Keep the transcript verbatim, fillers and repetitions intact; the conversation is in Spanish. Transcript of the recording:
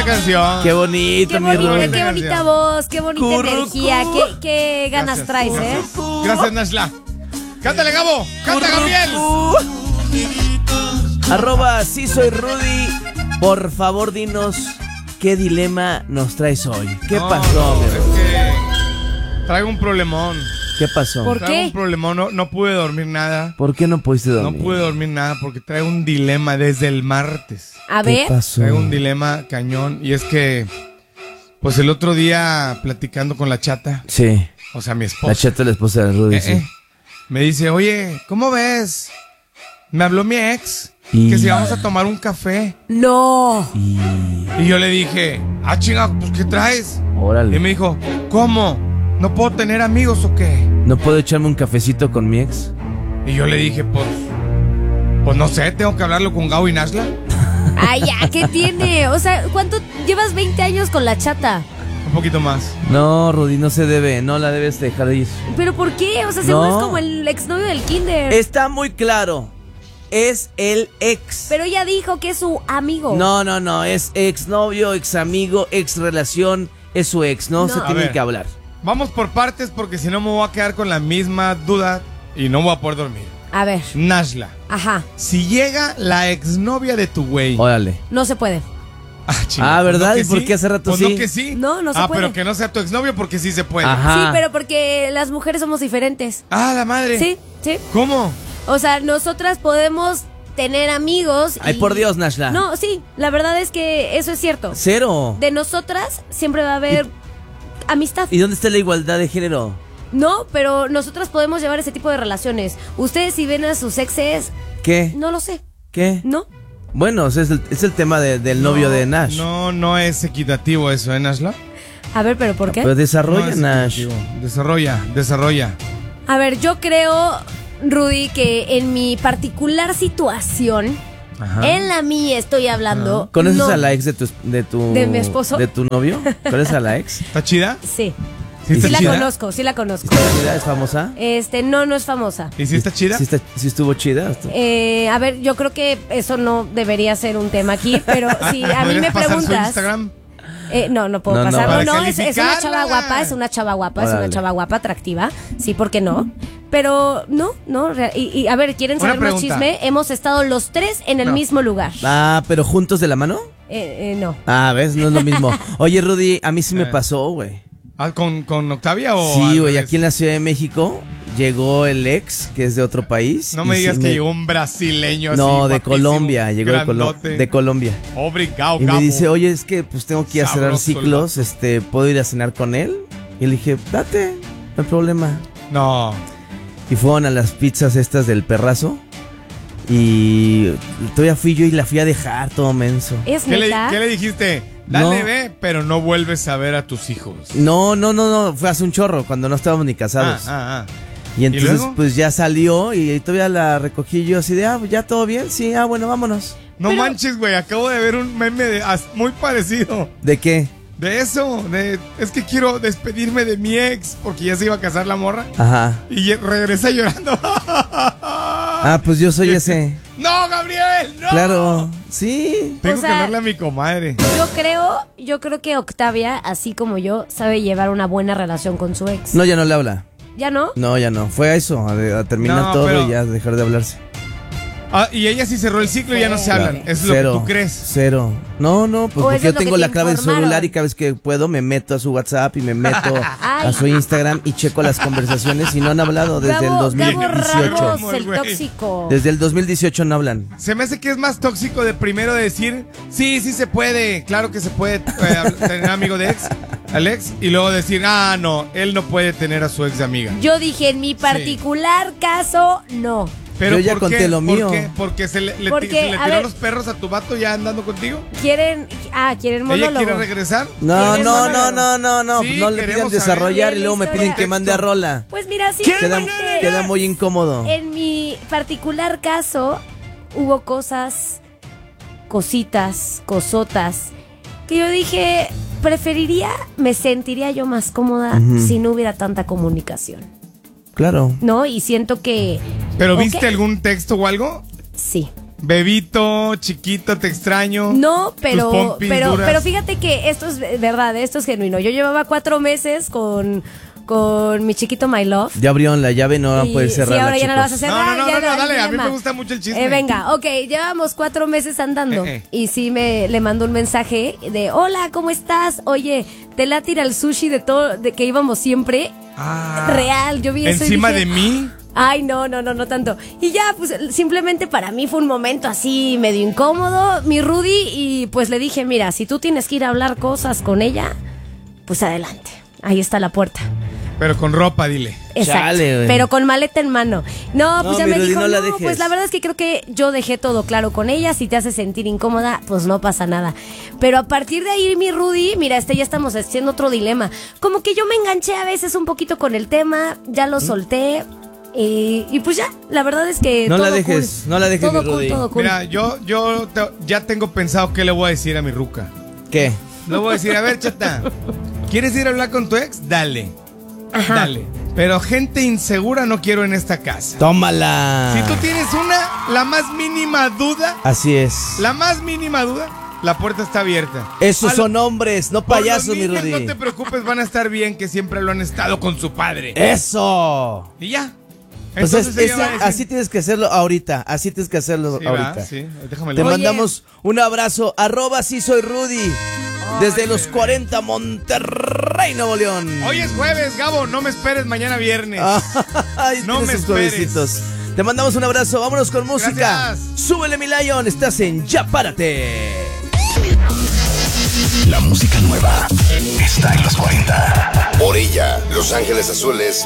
canción. Qué bonito, Qué mi bonita, Rudy. qué bonita voz, qué bonita Curru, energía, curru. qué, qué ganas Gracias, traes, ¿eh? gracias. Gracias, Nashla. Cántale, Gabo. Canta, Gabriel. Arroba sí soy Rudy. Por favor, dinos qué dilema nos traes hoy. ¿Qué No, pasó, mi Es Rudy? que traigo un problemón. ¿Qué pasó? ¿Por Traigo qué? un problemón. No, no pude dormir nada. ¿Por qué no pudiste No dormir? pude dormir nada porque traigo un dilema desde el martes. A ¿Qué ver, pasó? Traigo un dilema cañón. Y es que, pues el otro día platicando con la chata, Sí, o sea, mi la esposa, chata es la esposa de Rudy, eh, sí. eh, me dice, oye, ¿cómo ves? Me habló mi ex Y- que si vamos a tomar un café. no. Y... Y yo le dije, ah, chinga, pues ¿qué traes? Órale. Y me dijo, ¿cómo? ¿No puedo tener amigos o qué? ¿No puedo echarme un cafecito con mi ex? Y yo le dije, pues, pues no sé, tengo que hablarlo con Gabo y Nashla. Ay, ya, ¿qué tiene? O sea, ¿cuánto llevas veinte años con la chata? Un poquito más. No, Rudy, no se debe. No la debes dejar ir. ¿Pero por qué? O sea, seguro No. es como el exnovio del kinder. Está muy claro. Es el ex. Pero ella dijo que es su amigo. No, no, no. Es exnovio, ex amigo, ex relación. Es su ex. No, No. se A tienen ver. que hablar. Vamos por partes porque si no me voy a quedar con la misma duda y no voy a poder dormir. A ver, Nashla, ajá, si llega la exnovia de tu güey. Órale. no se puede. Ah, chinga, Ah, ¿verdad? que ¿Y por sí? qué hace rato Pues sí? no que sí. No, no se ah, puede. pero que no sea tu exnovio porque sí se puede. Ajá. Sí, pero porque las mujeres somos diferentes. Ah, la madre. Sí, sí. ¿Cómo? O sea, nosotras podemos tener amigos. y- Ay, por Dios, Nashla. No, sí, la verdad es que eso es cierto. Cero. De nosotras siempre va a haber amistad. ¿Y dónde está la igualdad de género? No, pero nosotras podemos llevar ese tipo de relaciones. Ustedes si ven a sus exes, ¿Qué? no lo sé, ¿Qué? ¿no? Bueno, o sea, es el, es el tema de- del novio No, de Nash. No, no es equitativo eso, ¿eh, Nashla? A ver, pero ¿por qué? Pero desarrolla, No es Nash. equitativo. Desarrolla, desarrolla. A ver, yo creo, Rudy, que en mi particular situación, Ajá. en la mía estoy hablando. ¿Conoces no- a la ex de tu, de tu... ¿De mi esposo? ¿De tu novio? ¿Conoces a la ex? ¿Está chida? Sí, ¿Sí, ¿Y está sí la chida? conozco, sí la conozco. ¿Está chida? ¿Es famosa? Este, no, no es famosa. ¿Y si está chida? ¿Sí, está- sí estuvo chida? Eh, a ver, yo creo que eso no debería ser un tema aquí, pero si a mí ¿Podrías me pasar su preguntas. Instagram? Eh, no, no puedo No, no. pasarlo. Para No, es, es una calificarla. chava guapa, es una chava guapa, es una Órale. chava guapa, atractiva. Sí, ¿por qué no? Pero no, no. re- Y, y, a ver, ¿quieren Una saber más pregunta. chisme? Hemos estado los tres en el No. mismo lugar. Ah, ¿pero juntos de la mano? Eh, eh, no. Ah, ¿ves? No es lo mismo. Oye, Rudy, a mí sí me Eh. pasó, güey. Ah, ¿Con, con Octavia o...? Sí, al güey, revés? aquí en la Ciudad de México llegó el ex, que es de otro país. No y me sí digas que llegó un brasileño así, No, de guapísimo, Colombia, llegó de, Colo- grandote. de Colombia. Obrigado, Y me Gabo. dice, oye, es que pues tengo que ir a cerrar Sabroso, ciclos, este, ¿puedo ir a cenar con él? Y le dije, date, no hay problema. No. Y fueron a las pizzas estas del Perrazo. Y todavía fui yo y la fui a dejar todo menso. ¿Es ¿Qué le, neta? qué le dijiste? Dale, No. ve, pero no vuelves a ver a tus hijos. No, no, no, no, fue hace un chorro, cuando no estábamos ni Ah, casados. ah, ah. Y entonces luego? pues ya salió y todavía la recogí yo así de, ah, ya todo bien, sí, ah, bueno, vámonos. No Pero- manches, güey. Acabo de ver un meme de, as- muy parecido. ¿De qué? De eso. De, es que quiero despedirme de mi ex porque ya se iba a casar la morra. Ajá. Y ye- regresa llorando. Ah, pues yo soy ese. ¡No, Gabriel! ¡No! Claro, sí. Tengo O sea- que hablarle a mi comadre. Yo creo, yo creo que Octavia, así como yo, sabe llevar una buena relación con su ex. No, ya no le habla. ¿Ya no? No, ya no. Fue a eso, a, a terminar No, todo pero- y ya dejar de hablarse. Ah, y ella sí cerró el ciclo y ya no se Claro. hablan. Eso es Cero, lo que tú crees. Cero. No, no, pues ¿O porque eso yo es lo que tengo te la clave del informaron? celular y cada vez que puedo me meto a su WhatsApp y me meto Ay. a su Instagram y checo las conversaciones y no han hablado desde Gabo, el dos mil Gabo dieciocho. Ramos, el Güey. tóxico. Desde el dos mil dieciocho no hablan. Se me hace que es más tóxico de primero decir, sí, sí se puede, claro que se puede eh, habl- tener amigo de ex, Alex, y luego decir, ah, no, él no puede tener a su ex de amiga. Yo dije, en mi particular caso, no. Pero Yo ya ¿por conté qué? lo ¿Por mío. qué? Porque se le, le- Porque, se le a tiró ver- los perros a tu vato ya andando contigo. ¿Quieren? Ah, ¿quieren ¿Ella monólogo? quiere regresar? No, ¿Quieres no, no, monólogo? no, no, no. Sí, no le piden queremos desarrollar saber. y luego me La piden historia. que mande a rola. Pues mira, sí. Queda, queda muy incómodo. En mi particular caso, hubo cosas, cositas, cosotas, que yo dije, preferiría, me sentiría yo más cómoda Ujú. si no hubiera tanta comunicación, Claro. ¿no? Y siento que... ¿Pero ¿o viste qué? algún texto o algo? Sí. Bebito, chiquito, te extraño. No, Tus pero, pompis pero, duras. pero fíjate que esto es verdad, esto es genuino. Yo llevaba cuatro meses con, con mi chiquito My Love. Ya abrió la llave, no Y- puede cerrar. Sí, ahora ya no la vas a No, cerrar. no, no, ya no, no, hay dale, a mí dilema. me gusta mucho el chisme. Eh, venga, ok, llevamos cuatro meses andando. Eh, eh. Y sí me le mandó un mensaje de hola, ¿cómo estás? Oye, te late ir al sushi de todo, de que íbamos siempre. Ah, Real, yo vi eso y ¿encima dije, de mí? Ay, no, no, no, no tanto. Y ya, pues simplemente para mí fue un momento así medio incómodo, mi Rudy, y pues le dije, mira, si tú tienes que ir a hablar cosas con ella, pues adelante. Ahí está la puerta. Pero con ropa, dile. Exacto. Chale, güey. Pero con maleta en mano. No, pues No, ya mi me Rudy, dijo, no la no, dejes". pues la verdad es que creo que yo dejé todo claro con ella. Si te hace sentir incómoda, pues no pasa nada. Pero a partir de ahí, mi Rudy, mira, este ya estamos haciendo otro dilema. Como que yo me enganché a veces un poquito con el tema, ya lo solté. eh, y pues ya, la verdad es que No todo la dejes, cool. no la dejes, Todo mi cool, Rudy. todo cool. Mira, yo, yo te- ya tengo pensado qué le voy a decir a mi ruca. ¿Qué? Le voy a decir, a ver, chata, ¿quieres ir a hablar con tu ex? Dale, Ajá. dale. Pero gente insegura no quiero en esta casa. Tómala. Si tú tienes una, la más mínima duda, Así es. la más mínima duda, la puerta está abierta. Esos A lo- son hombres, no por los payasos, mi niños, Rudy. no te preocupes, van a estar bien, que siempre lo han estado con su padre. ¡Eso! Y ya. Pues Entonces es- ella ese- va a decir- así tienes que hacerlo ahorita. Así tienes que hacerlo Sí, ahorita. va, sí, déjame Te lo- Oye. mandamos un abrazo. Arroba sí soy Rudy. Desde los cuarenta, Monterrey, Nuevo León. Hoy es jueves, Gabo, no me esperes mañana viernes. Ay, No tienes me sus esperes. juevesitos. Te mandamos un abrazo. Vámonos con música. Gracias. Súbele, mi Lion. Estás en Ya Párate. La música nueva está en los cuarenta. Orilla, Los Ángeles Azules